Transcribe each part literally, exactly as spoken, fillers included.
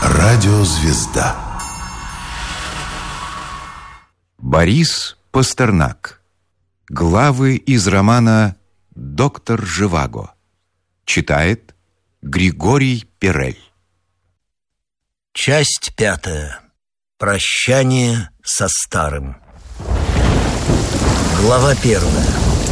Радиозвезда. Борис Пастернак. Главы из романа «Доктор Живаго». Читает Григорий Перель. Часть пятая. Прощание со старым. Глава первая.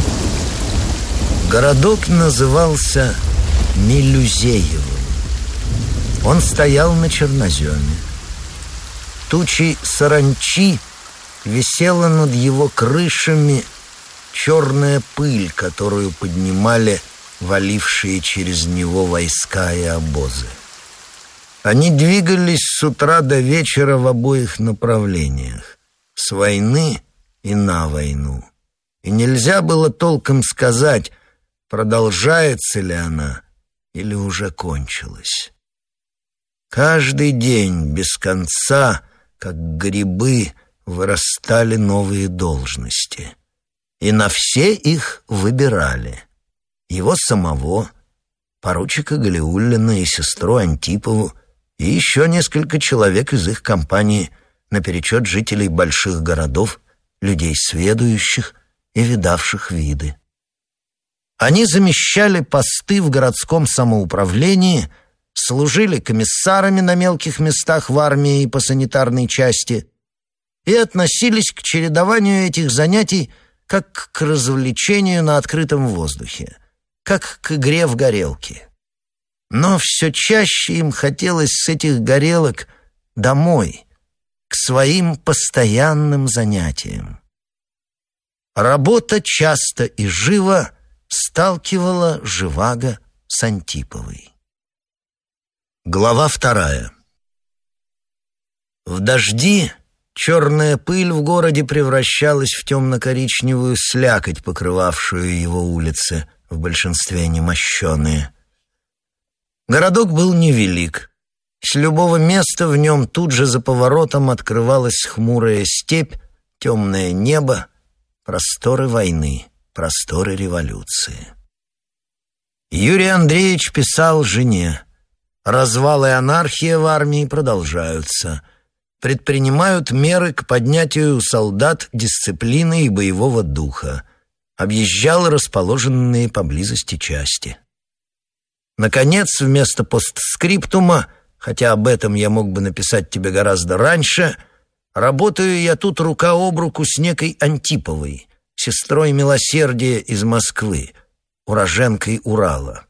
Городок назывался Мелюзеевым. Он стоял на черноземе. Тучей саранчи висела над его крышами черная пыль, которую поднимали валившие через него войска и обозы. Они двигались с утра до вечера в обоих направлениях, с войны и на войну. И нельзя было толком сказать, продолжается ли она или уже кончилась. Каждый день без конца, как грибы, вырастали новые должности. И на все их выбирали. Его самого, поручика Галиуллина и сестру Антипову, и еще несколько человек из их компании, наперечет жителей больших городов, людей сведущих и видавших виды. Они замещали посты в городском самоуправлении, служили комиссарами на мелких местах в армии и по санитарной части и относились к чередованию этих занятий как к развлечению на открытом воздухе, как к игре в горелки. Но все чаще им хотелось с этих горелок домой, к своим постоянным занятиям. Работа часто и живо сталкивала Живаго с Антиповой. Глава вторая. В дожди черная пыль в городе превращалась в темно-коричневую слякоть, покрывавшую его улицы, в большинстве немощеные. Городок был невелик. С любого места в нем тут же за поворотом открывалась хмурая степь, темное небо, просторы войны, просторы революции. Юрий Андреевич писал жене: «Развал и анархия в армии продолжаются. Предпринимают меры к поднятию у солдат дисциплины и боевого духа. Объезжал расположенные поблизости части». Наконец, вместо постскриптума, хотя об этом я мог бы написать тебе гораздо раньше, работаю я тут рука об руку с некой Антиповой, сестрой милосердия из Москвы, уроженкой Урала.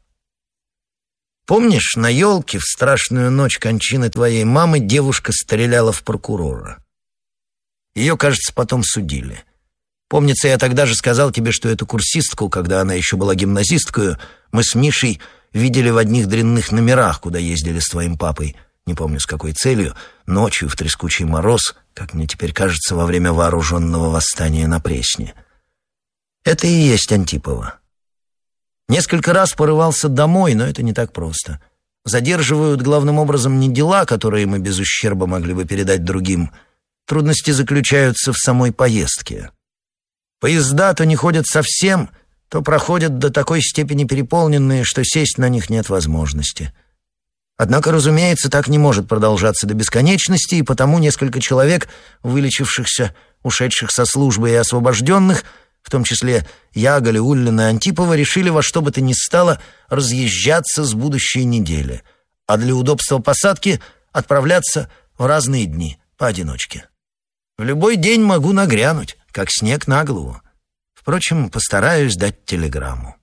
Помнишь, на елке в страшную ночь кончины твоей мамы девушка стреляла в прокурора? Ее, кажется, потом судили. Помнится, я тогда же сказал тебе, что эту курсистку, когда она еще была гимназисткою, мы с Мишей видели в одних дрянных номерах, куда ездили с твоим папой, не помню с какой целью, ночью в трескучий мороз, как мне теперь кажется, во время вооруженного восстания на Пресне. Это и есть Антипова. Несколько раз порывался домой, но это не так просто. Задерживают главным образом не дела, которые мы без ущерба могли бы передать другим. Трудности заключаются в самой поездке. Поезда то не ходят совсем, то проходят до такой степени переполненные, что сесть на них нет возможности. Однако, разумеется, так не может продолжаться до бесконечности, и потому несколько человек, вылечившихся, ушедших со службы и освобожденных, в том числе я, Галиуллин и Антипова, решили во что бы то ни стало разъезжаться с будущей недели, а для удобства посадки отправляться в разные дни, поодиночке. В любой день могу нагрянуть, как снег на голову. Впрочем, постараюсь дать телеграмму.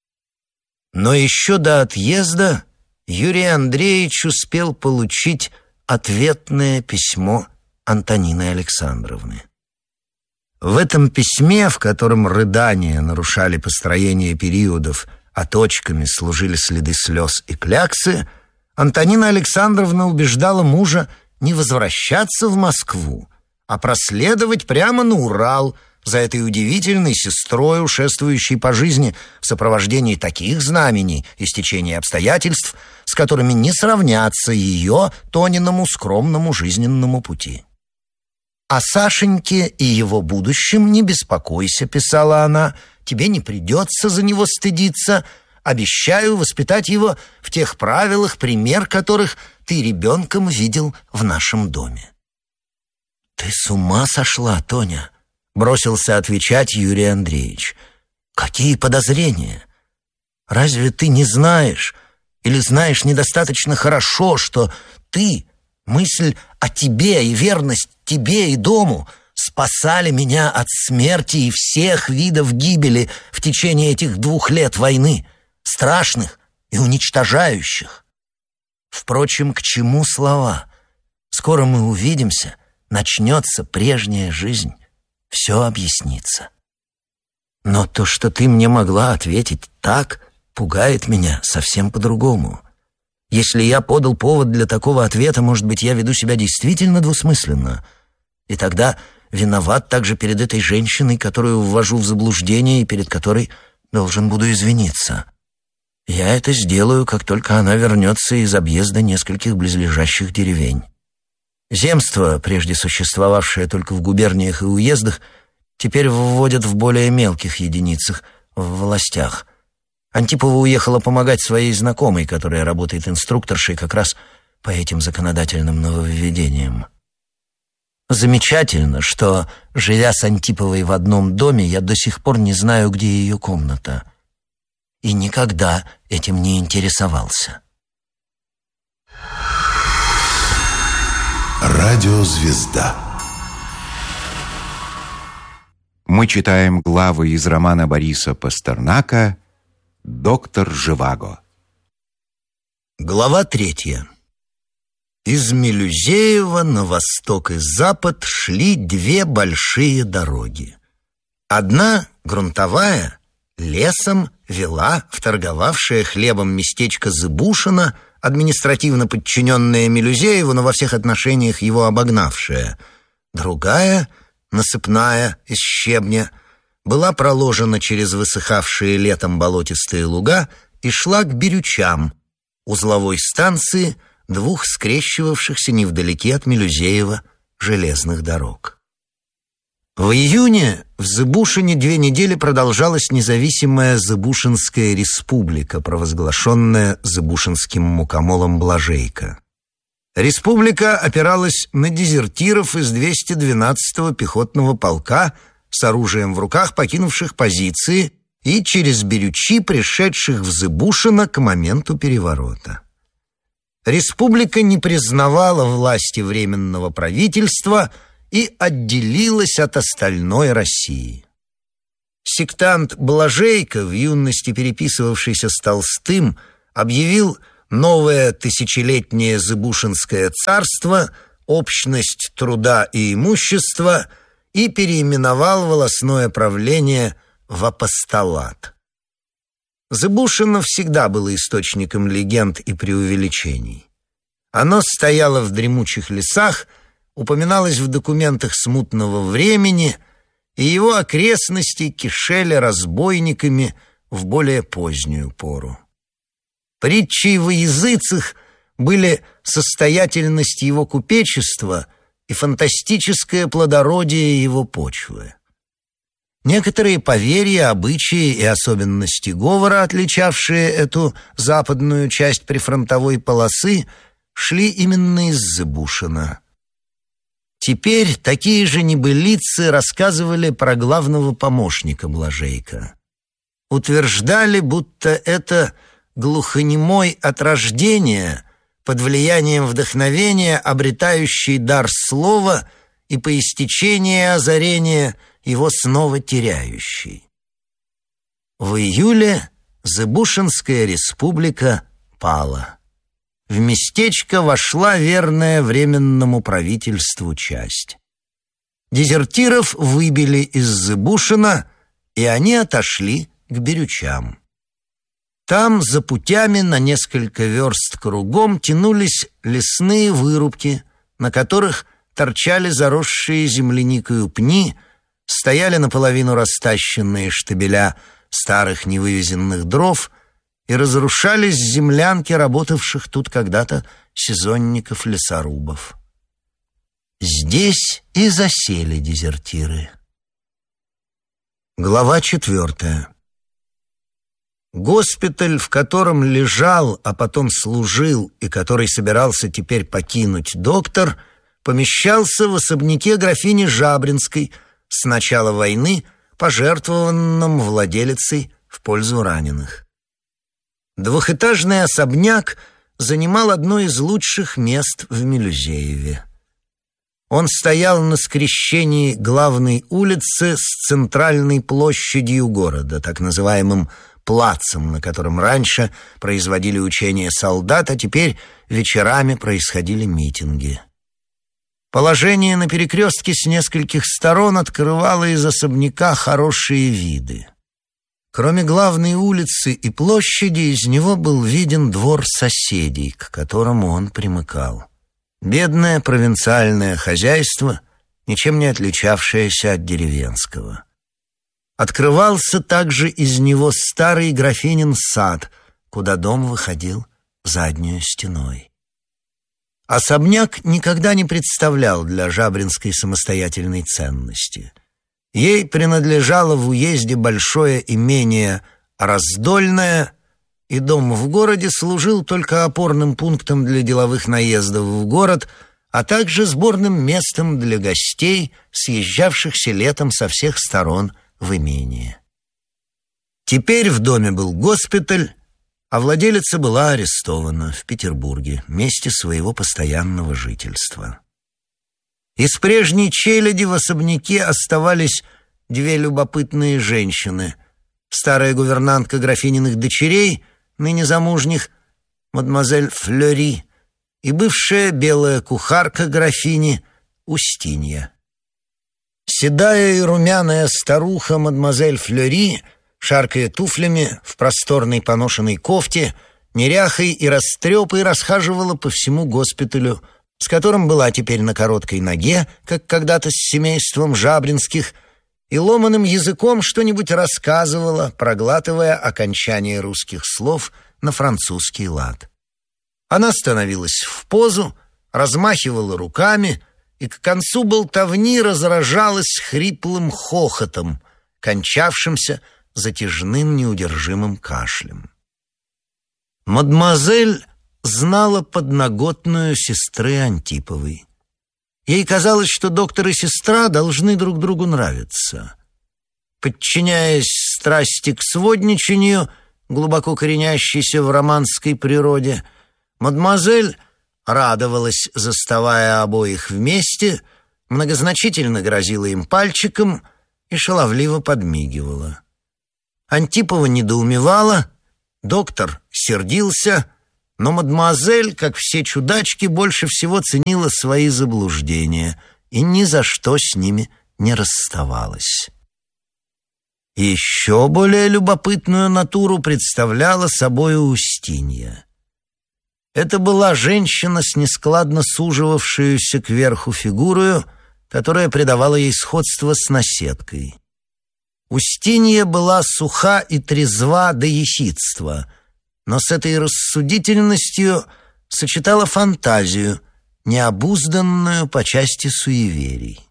Но еще до отъезда Юрий Андреевич успел получить ответное письмо Антонины Александровны. В этом письме, в котором рыдания нарушали построение периодов, а точками служили следы слез и кляксы, Антонина Александровна убеждала мужа не возвращаться в Москву, а проследовать прямо на Урал за этой удивительной сестрой, шествующей по жизни в сопровождении таких знамений и стечения обстоятельств, с которыми не сравнятся ее Тониному скромному жизненному пути. «О Сашеньке и его будущем не беспокойся», — писала она, — «тебе не придется за него стыдиться. Обещаю воспитать его в тех правилах, пример которых ты ребенком видел в нашем доме». «Ты с ума сошла, Тоня?» — бросился отвечать Юрий Андреевич. «Какие подозрения? Разве ты не знаешь или знаешь недостаточно хорошо, что ты, мысль о тебе и верность тебе и дому спасали меня от смерти и всех видов гибели в течение этих двух лет войны, страшных и уничтожающих? Впрочем, к чему слова? Скоро мы увидимся, начнется прежняя жизнь, все объяснится. Но то, что ты мне могла ответить так, пугает меня совсем по-другому. Если я подал повод для такого ответа, может быть, я веду себя действительно двусмысленно. И тогда виноват также перед этой женщиной, которую ввожу в заблуждение и перед которой должен буду извиниться. Я это сделаю, как только она вернется из объезда нескольких близлежащих деревень. Земство, прежде существовавшее только в губерниях и уездах, теперь вводят в более мелких единицах, в властях. Антипова уехала помогать своей знакомой, которая работает инструкторшей как раз по этим законодательным нововведениям. Замечательно, что, живя с Антиповой в одном доме, я до сих пор не знаю, где ее комната. И никогда этим не интересовался. Радиозвезда. Мы читаем главы из романа Бориса Пастернака «Доктор Живаго». Глава третья. Из Мелюзеева на восток и запад шли две большие дороги. Одна, грунтовая, лесом вела в торговавшее хлебом местечко Зыбушино, административно подчиненное Мелюзееву, но во всех отношениях его обогнавшее. Другая, насыпная, из щебня, была проложена через высыхавшие летом болотистые луга и шла к Бирючам, узловой станции двух скрещивавшихся невдалеке от Мелюзеева железных дорог. В июне в Зыбушине две недели продолжалась независимая Зыбушинская республика, провозглашенная зыбушинским мукомолом Блажейко. Республика опиралась на дезертиров из двухсот двенадцатого пехотного полка с оружием в руках, покинувших позиции, и через Бирючи, пришедших в Зыбушино к моменту переворота. Республика не признавала власти Временного правительства и отделилась от остальной России. Сектант Блажейко, в юности переписывавшийся с Толстым, объявил новое тысячелетнее Зыбушинское царство, общность труда и имущества и переименовал волостное правление в апостолат. Зыбушино всегда было источником легенд и преувеличений. Оно стояло в дремучих лесах, упоминалось в документах смутного времени, и его окрестности кишели разбойниками в более позднюю пору. Притчей во языцах были состоятельность его купечества и фантастическое плодородие его почвы. Некоторые поверья, обычаи и особенности говора, отличавшие эту западную часть прифронтовой полосы, шли именно из Зыбушина. Теперь такие же небылицы рассказывали про главного помощника Блажейко. Утверждали, будто это глухонемой от рождения, под влиянием вдохновения, обретающий дар слова и по истечении озарения его снова теряющий. В июле Зыбушинская республика пала. В местечко вошла верная Временному правительству часть. Дезертиров выбили из Зыбушина, и они отошли к Бирючам. Там, за путями на несколько верст кругом, тянулись лесные вырубки, на которых торчали заросшие земляникою пни, стояли наполовину растащенные штабеля старых невывезенных дров и разрушались землянки работавших тут когда-то сезонников-лесорубов. Здесь и засели дезертиры. Глава четвертая. Госпиталь, в котором лежал, а потом служил, и который собирался теперь покинуть доктор, помещался в особняке графини Жабринской, с начала войны пожертвованном владелицей в пользу раненых. Двухэтажный особняк занимал одно из лучших мест в Мелюзееве. Он стоял на скрещении главной улицы с центральной площадью города, так называемым плацем, на котором раньше производили учения солдат, а теперь вечерами происходили митинги. Положение на перекрестке с нескольких сторон открывало из особняка хорошие виды. Кроме главной улицы и площади, из него был виден двор соседей, к которому он примыкал. Бедное провинциальное хозяйство, ничем не отличавшееся от деревенского. Открывался также из него старый графинин сад, куда дом выходил заднюю стеной. Особняк никогда не представлял для Жабринской самостоятельной ценности. Ей принадлежало в уезде большое имение Раздольное, и дом в городе служил только опорным пунктом для деловых наездов в город, а также сборным местом для гостей, съезжавшихся летом со всех сторон в имение. Теперь в доме был госпиталь, а владелица была арестована в Петербурге, месте своего постоянного жительства. Из прежней челяди в особняке оставались две любопытные женщины: старая гувернантка графининых дочерей, ныне замужних, мадемуазель Флёри, и бывшая белая кухарка графини Устинья. Седая и румяная старуха мадемуазель Флёри, шаркая туфлями в просторной поношенной кофте, неряхой и растрепой расхаживала по всему госпиталю, с которым была теперь на короткой ноге, как когда-то с семейством Жабринских, и ломаным языком что-нибудь рассказывала, проглатывая окончание русских слов на французский лад. Она становилась в позу, размахивала руками и к концу болтовни разражалась хриплым хохотом, кончавшимся затяжным неудержимым кашлем. Мадемуазель знала подноготную сестры Антиповой. Ей казалось, что доктор и сестра должны друг другу нравиться. Подчиняясь страсти к сводничанию, глубоко коренящейся в романской природе, мадемуазель радовалась, заставая обоих вместе, многозначительно грозила им пальчиком и шаловливо подмигивала. Антипова недоумевала, доктор сердился, но мадемуазель, как все чудачки, больше всего ценила свои заблуждения и ни за что с ними не расставалась. И еще более любопытную натуру представляла собой Устинья. Это была женщина с нескладно суживавшуюся кверху фигурою, которая придавала ей сходство с наседкой. Устинья была суха и трезва до ехидства, но с этой рассудительностью сочетала фантазию, необузданную по части суеверий.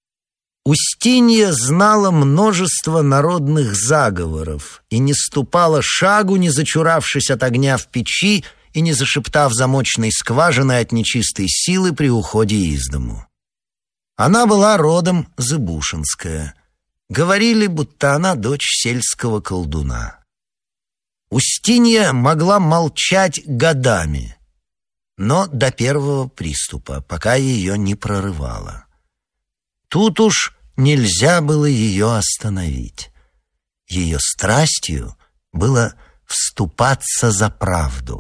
Устинья знала множество народных заговоров и не ступала шагу, не зачуравшись от огня в печи и не зашептав замочной скважины от нечистой силы при уходе из дому. Она была родом зыбушинская. Говорили, будто она дочь сельского колдуна. Устинья могла молчать годами, но до первого приступа, пока ее не прорывало. Тут уж нельзя было ее остановить. Ее страстью было вступаться за правду.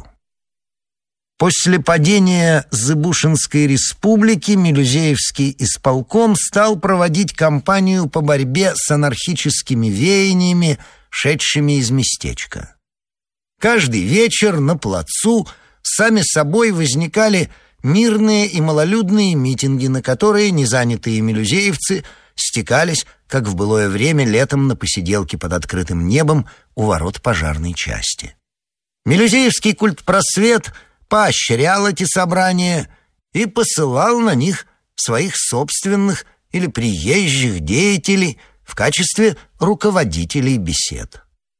После падения Зыбушинской республики Мелюзеевский исполком стал проводить кампанию по борьбе с анархическими веяниями, шедшими из местечка. Каждый вечер на плацу сами собой возникали мирные и малолюдные митинги, на которые незанятые мелюзеевцы стекались, как в былое время летом на посиделки под открытым небом у ворот пожарной части. Мелюзеевский культпросвет поощрял эти собрания и посылал на них своих собственных или приезжих деятелей в качестве руководителей бесед.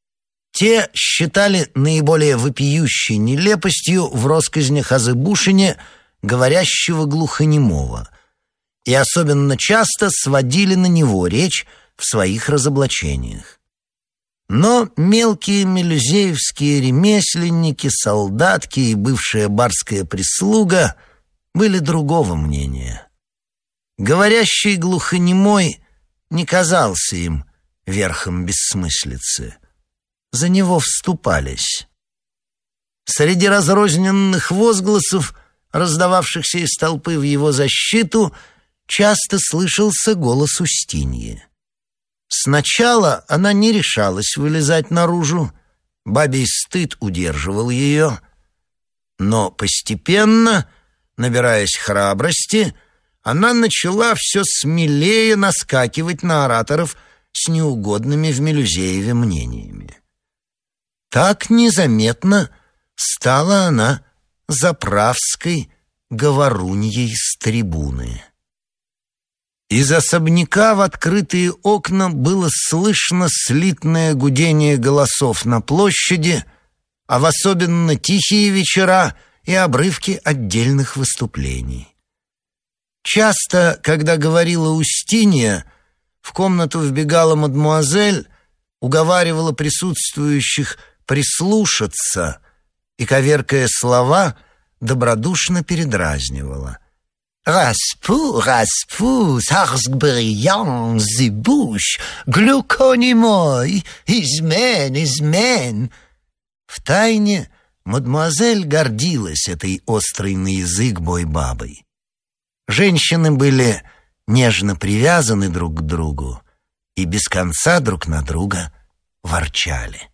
Те считали наиболее вопиющей нелепостью в россказнях о Зыбушине говорящего глухонемого и особенно часто сводили на него речь в своих разоблачениях. Но мелкие мелюзеевские ремесленники, солдатки и бывшая барская прислуга были другого мнения. Говорящий глухонемой не казался им верхом бессмыслицы. За него вступались. Среди разрозненных возгласов, раздававшихся из толпы в его защиту, часто слышался голос Устиньи. Сначала она не решалась вылезать наружу, бабий стыд удерживал ее, но постепенно, набираясь храбрости, она начала все смелее наскакивать на ораторов с неугодными в Мелюзееве мнениями. Так незаметно стала она заправской говоруньей с трибуны. Из особняка в открытые окна было слышно слитное гудение голосов на площади, а в особенно тихие вечера и обрывки отдельных выступлений. Часто, когда говорила Устинья, в комнату вбегала мадмуазель, уговаривала присутствующих прислушаться и, коверкая слова, добродушно передразнивала. «Распу, распу, сарск-бриян, зыбуш, глюконемой, измен, измен». Втайне мадмуазель гордилась этой острой на язык бой-бабой. Женщины были нежно привязаны друг к другу и без конца друг на друга ворчали.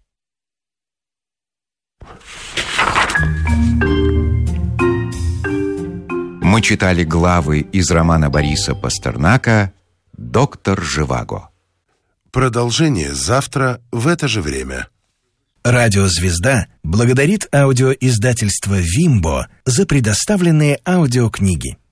Мы читали главы из романа Бориса Пастернака «Доктор Живаго». Продолжение завтра в это же время. Радио «Звезда» благодарит аудиоиздательство «Вимбо» за предоставленные аудиокниги.